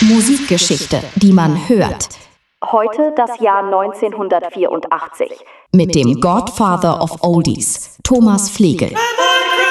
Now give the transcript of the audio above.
Musikgeschichte, die man hört. Heute das Jahr 1984. Mit dem Godfather of Oldies, Thomas Flegel.